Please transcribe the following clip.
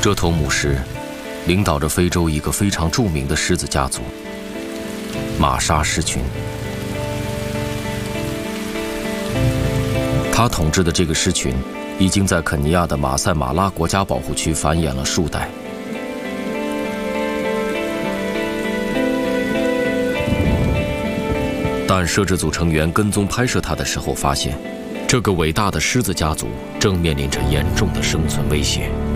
这头母狮领导着非洲一个非常著名的狮子家族——玛莎狮群。他统治的这个狮群已经在肯尼亚的马赛马拉国家保护区繁衍了数代。但摄制组成员跟踪拍摄他的时候，发现这个伟大的狮子家族正面临着严重的生存威胁。